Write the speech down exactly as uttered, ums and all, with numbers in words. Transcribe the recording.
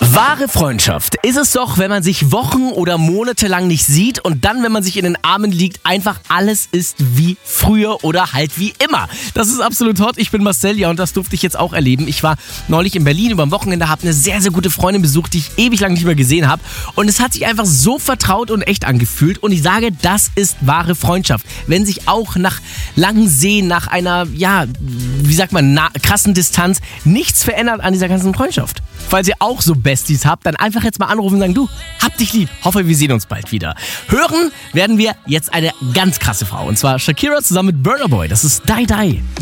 Wahre Freundschaft ist es doch, wenn man sich Wochen oder Monate lang nicht sieht und dann, wenn man sich in den Armen liegt, einfach alles ist wie früher oder halt wie immer. Das ist absolut hot. Ich bin Marcel, ja, und das durfte ich jetzt auch erleben. Ich war neulich in Berlin über dem Wochenende, habe eine sehr, sehr gute Freundin besucht, die ich ewig lang nicht mehr gesehen habe. Und es hat sich einfach so vertraut und echt angefühlt. Und ich sage, das ist wahre Freundschaft. Wenn sich auch nach langem Sehen, nach einer, ja, wie sagt man, na, krassen Distanz nichts verändert an dieser ganzen Freundschaft. Falls ihr auch so Besties habt, dann einfach jetzt mal anrufen und sagen, du, hab dich lieb. Hoffe, wir sehen uns bald wieder. Hören werden wir jetzt eine ganz krasse Frau. Und zwar Shakira zusammen mit Burna Boy. Das ist Die Die.